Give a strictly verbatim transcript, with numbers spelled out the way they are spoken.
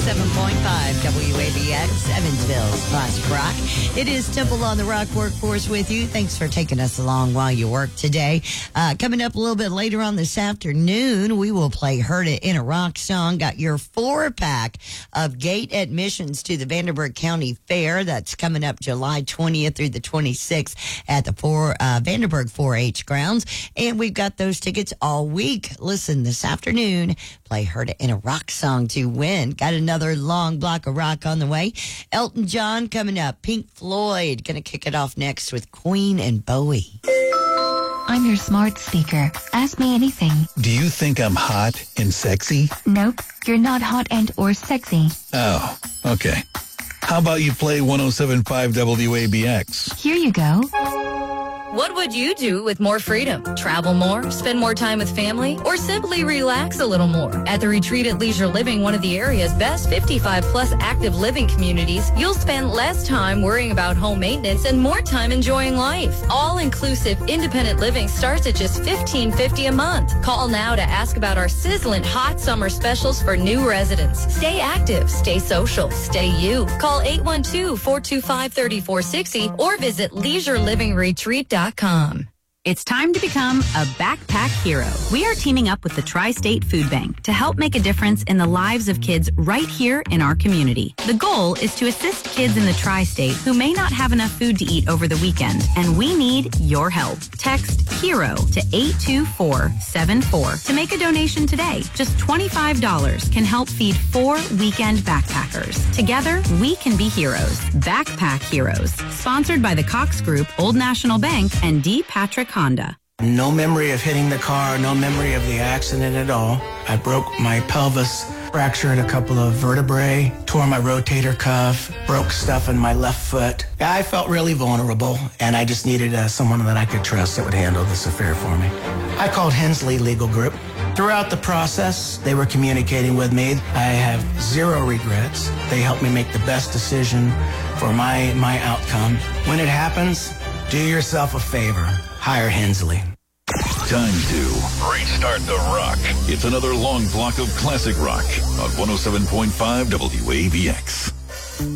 seven point five W A B X, Evansville's Classic Rock. It is Temple on the Rock Workforce with you. Thanks for taking us along while you work today. Uh, coming up a little bit later on this afternoon, we will play Heard It in a Rock Song. Got your four-pack of gate admissions to the Vanderburgh County Fair. That's coming up July twentieth through the twenty-sixth at the four, uh, Vanderburgh four H grounds. And we've got those tickets all week. Listen, this afternoon, play Heard It in a Rock Song to win. Got another long block of rock on the way. Elton John coming up. Pink Floyd going to kick it off next with Queen and Bowie. I'm your smart speaker. Ask me anything. Do you think I'm hot and sexy? Nope, you're not hot and or sexy. Oh, okay. How about you play one oh seven point five W A B X? Here you go. What would you do with more freedom? Travel more, spend more time with family, or simply relax a little more? At the Retreat at Leisure Living, one of the area's best fifty-five plus active living communities, you'll spend less time worrying about home maintenance and more time enjoying life. All-inclusive independent living starts at just fifteen fifty a month. Call now to ask about our sizzling hot summer specials for new residents. Stay active, stay social, stay you. Call eight one two, four two five, three four six zero or visit leisure living retreat dot com. It's time to become a backpack hero. We are teaming up with the Tri-State Food Bank to help make a difference in the lives of kids right here in our community. The goal is to assist kids in the Tri-State who may not have enough food to eat over the weekend, and we need your help. Text HERO to eight two four seven four to make a donation today. Just twenty-five dollars can help feed four weekend backpackers. Together, we can be heroes. Backpack Heroes. Sponsored by the Cox Group, Old National Bank, and D. Patrick Honda. No memory of hitting the car, no memory of the accident at all. I broke my pelvis, fractured a couple of vertebrae, tore my rotator cuff, broke stuff in my left foot. I felt really vulnerable, and I just needed uh, someone that I could trust that would handle this affair for me. I called Hensley Legal Group. Throughout the process, they were communicating with me. I have zero regrets. They helped me make the best decision for my, my outcome. When it happens, do yourself a favor. Hire Hensley. Time to restart the rock. It's another long block of classic rock on one oh seven point five W A B X.